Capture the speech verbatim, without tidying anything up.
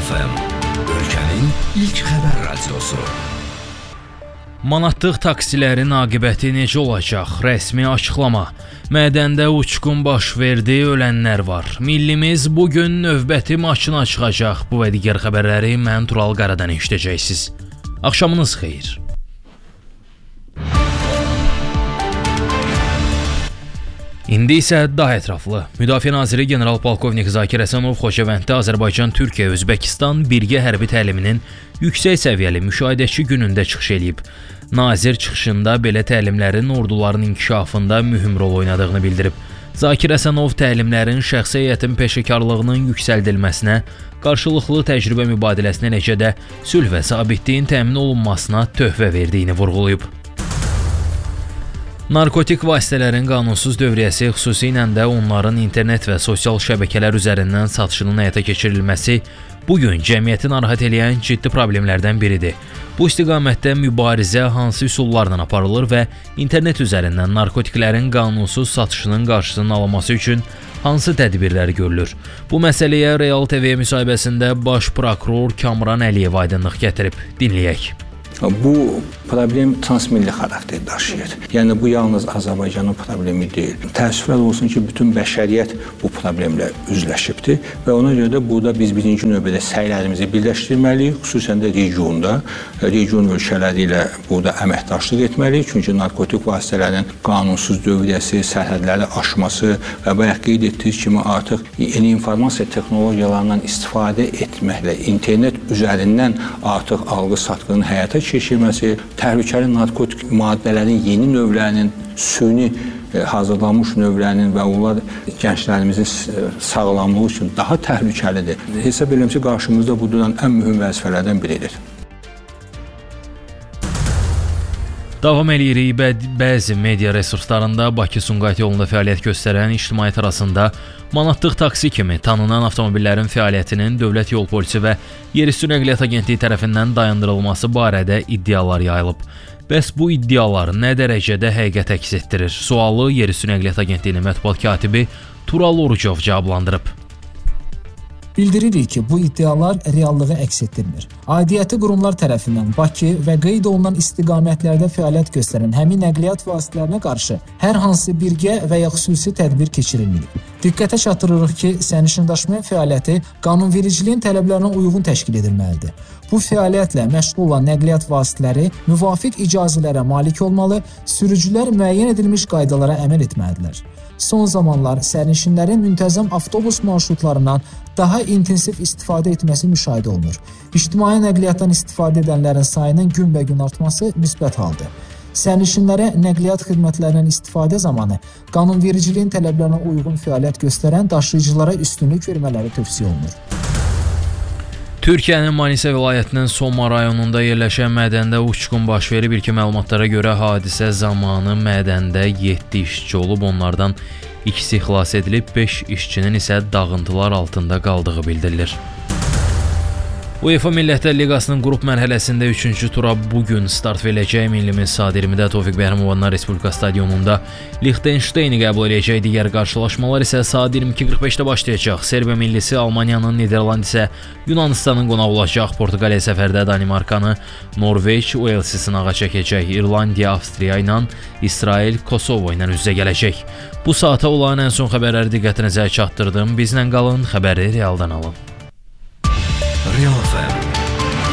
F M, ölkənin ilk xəbər radiosu. Manatlıq taksilərin aqibəti necə olacaq? Rəsmi açıqlama. Mədəndə uçqun baş verdi, ölənlər var. Millimiz bugün növbəti maçına çıxacaq. Bu və digər xəbərləri mən Tural Qaradan eşidəcəksiniz. Axşamınız xeyir. İndi isə daha ətraflı. Müdafiə naziri general-polkovnik Zakir Həsənov Xocavənddə Azərbaycan-Türkiyə, Özbəkistan birgə hərbi təliminin yüksək səviyyəli müşahidəçi günündə çıxış edib. Nazir çıxışında belə təlimlərin orduların inkişafında mühüm rol oynadığını bildirib. Zakir Həsənov təlimlərin şəxsi heyətin peşəkarlığının yüksəldilməsinə, qarşılıqlı təcrübə mübadiləsinə, eləcə də sülh və sabitliyin təmin olunmasına töhfə verdiyini vurğulayıb. Narkotik vasitələrin qanunsuz dövriyyəsi, xüsusilə də onların internet və sosial şəbəkələr üzərindən satışının həyata keçirilməsi bugün cəmiyyəti narahat edən ciddi problemlərdən biridir. Bu istiqamətdə mübarizə hansı üsullarla aparılır və internet üzərindən narkotiklərin qanunsuz satışının qarşısının alınması üçün hansı tədbirlər görülür? Bu məsələyə Real T V müsahibəsində baş prokuror Kamran Əliyev aydınlıq gətirib. Dinləyək. Bu problem transmilli xarakter daşıyır. Yəni bu yalnız Azərbaycanın problemi deyil. Təəssüflər olsun ki, bütün bəşəriyyət bu problemlə üzləşibdir və ona görə də burada biz birinci növbədə səylərimizi birləşdirməliyik, xüsusən də regionda, region ölkələri ilə burada əməkdaşlıq etməliyik. Çünki narkotik vasitələrin qanunsuz dövriyyəsi, sərhədləri aşması və bayaq qeyd etdiyiniz kimi artıq yeni informasiya texnologiyalarından istifadə etməklə internet üzərindən artıq alğı-satqının həyata keçirilməsi, təhlükəli narkotik maddələrin yeni növlərinin, süni hazırlanmış növlərinin və onlar gənclərimizin sağlamlığı üçün daha təhlükəlidir. Hesab edirəm ki, qarşımızda bu duran ən mühüm vəzifələrdən biridir. Davam edirik. Bəzi media resurslarında Bakı-Sumqayıt yolunda fəaliyyət göstərən ictimaiyyət arasında manatlıq taksi kimi tanınan avtomobillərin fəaliyyətinin Dövlət Yol Polisi və Yerüstü Nəqliyyat Agentliyi tərəfindən dayandırılması barədə iddialar yayılıb. Bəs bu iddialar nə dərəcədə həqiqət əks etdirir? Sualı Yerüstü Nəqliyyat Agentliyinin mətbuat katibi Tural Orucov cavablandırıb. Bildiririk ki, bu iddialar reallığı əks etdirmir. Aidiyyəti qurumlar tərəfindən Bakı və qeyd olunan istiqamətlərdə fəaliyyət göstərən həmin nəqliyyat vasitələrinə qarşı hər hansı birgə və ya xüsusi tədbir keçirilməyib. Diqqətə çatdırırıq ki, sərnişindaşıma fəaliyyəti qanunvericiliyin tələblərinə uyğun təşkil edilməlidir. Bu fəaliyyətlə məşğul olan nəqliyyat vasitələri müvafiq icazələrə malik olmalı, sürücülər müəyyən edilmiş qaydalara əməl etməlidirlər. Son zamanlar sərnişinlərin müntəzəm avtobus marşrutlarından daha intensiv istifadə etməsi müşahidə olunur. İctimai nəqliyyatdan istifadə edənlərin sayının günbəgün artması müsbət haldır. Sərnişinlərə nəqliyyat xidmətlərindən istifadə zamanı qanunvericiliyin tələblərinə uyğun fəaliyyət göstərən daşıyıcılara üstünlük vermələri tövsiyə olunur. Türkiyənin Manisa vilayətinin Soma rayonunda yerləşən mədəndə uçqun baş verib. İlkin məlumatlara görə hadisə zamanı mədəndə yeddi işçi olub, onlardan ikisi xilas edilib, beş işçinin isə dağıntılar altında qaldığı bildirilir. UEFA Millətlər Liqasının qrup mərhələsində üçüncü tura bugün start veriləcək. Millimiz saat iyirmidə Tofiq Bəhrimovlar Respublika stadionunda Liechtensteini qəbul edəcək. Digər qarşılaşmalar isə saat iyirmi iki qırx beşdə başlayacaq. Serbiya millisi Almaniyanın, Niderland isə Yunanistanın qonağı olacaq. Portuqaliya səfərdə Danimarkanı, Norveç Uelsi sınağa çəkəcək. İrlandiya Avstriya ilə, İsrail Kosovo ilə üz-üzə gələcək. Bu saata olan ən son xəbərləri diqqətinizə çatdırdım. Bizlə qalın, xəbəri realdan alın. Real F M